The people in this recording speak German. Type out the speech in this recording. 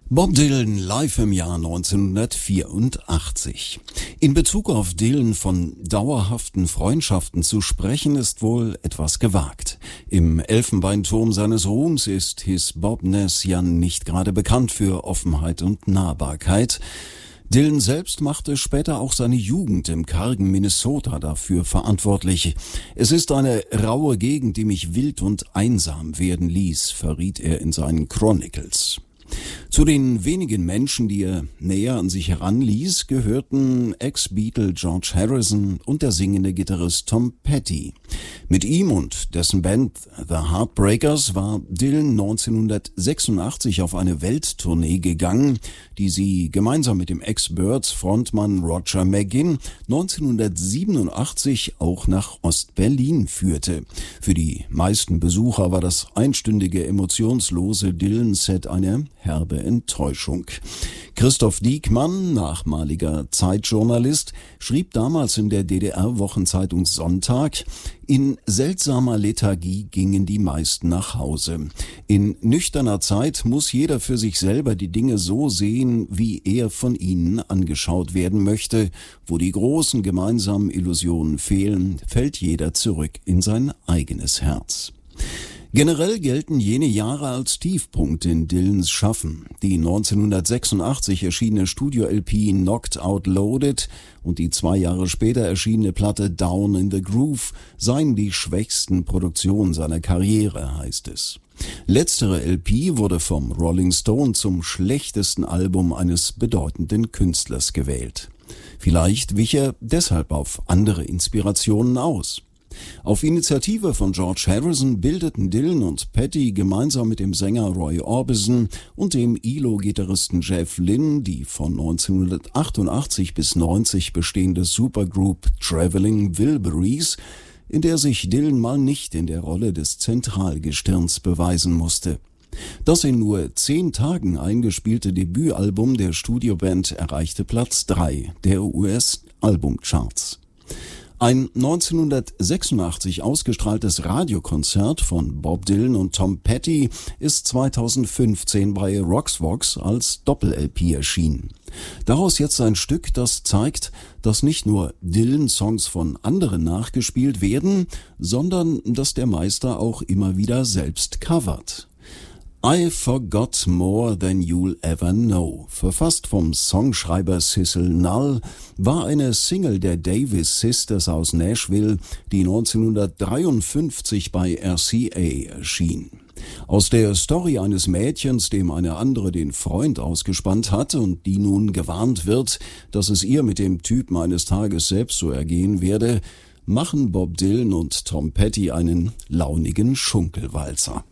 Bob Dylan live im Jahr 1984. In Bezug auf Dylan von dauerhaften Freundschaften zu sprechen, ist wohl etwas gewagt. Im Elfenbeinturm seines Ruhms ist His Bobness ja nicht gerade bekannt für Offenheit und Nahbarkeit. Dylan selbst machte später auch seine Jugend im kargen Minnesota dafür verantwortlich. Es ist eine raue Gegend, die mich wild und einsam werden ließ, verriet er in seinen Chronicles. Zu den wenigen Menschen, die er näher an sich heranließ, gehörten Ex-Beatle George Harrison und der singende Gitarrist Tom Petty. Mit ihm und dessen Band The Heartbreakers war Dylan 1986 auf eine Welttournee gegangen, die sie gemeinsam mit dem Ex-Byrds-Frontmann Roger McGuinn 1987 auch nach Ost-Berlin führte. Für die meisten Besucher war das einstündige emotionslose Dylan-Set eine herbe Enttäuschung. Christoph Diekmann, nachmaliger Zeitjournalist, schrieb damals in der DDR-Wochenzeitung Sonntag: In seltsamer Lethargie gingen die meisten nach Hause. In nüchterner Zeit muss jeder für sich selber die Dinge so sehen, wie er von ihnen angeschaut werden möchte. Wo die großen gemeinsamen Illusionen fehlen, fällt jeder zurück in sein eigenes Herz. Generell gelten jene Jahre als Tiefpunkt in Dylans Schaffen. Die 1986 erschienene Studio-LP Knocked Out Loaded und die 2 Jahre später erschienene Platte Down in the Groove seien die schwächsten Produktionen seiner Karriere, heißt es. Letztere LP wurde vom Rolling Stone zum schlechtesten Album eines bedeutenden Künstlers gewählt. Vielleicht wich er deshalb auf andere Inspirationen aus. Auf Initiative von George Harrison bildeten Dylan und Petty gemeinsam mit dem Sänger Roy Orbison und dem ELO-Gitarristen Jeff Lynne die von 1988 bis 90 bestehende Supergroup Traveling Wilburys, in der sich Dylan mal nicht in der Rolle des Zentralgestirns beweisen musste. Das in nur 10 Tagen eingespielte Debütalbum der Studioband erreichte Platz 3 der US-Albumcharts. Ein 1986 ausgestrahltes Radiokonzert von Bob Dylan und Tom Petty ist 2015 bei Roxvox als Doppel-LP erschienen. Daraus jetzt ein Stück, das zeigt, dass nicht nur Dylan-Songs von anderen nachgespielt werden, sondern dass der Meister auch immer wieder selbst covert. I Forgot More Than You'll Ever Know, verfasst vom Songschreiber Cecil Null, war eine Single der Davis Sisters aus Nashville, die 1953 bei RCA erschien. Aus der Story eines Mädchens, dem eine andere den Freund ausgespannt hat und die nun gewarnt wird, dass es ihr mit dem Typen eines Tages selbst so ergehen werde, machen Bob Dylan und Tom Petty einen launigen Schunkelwalzer.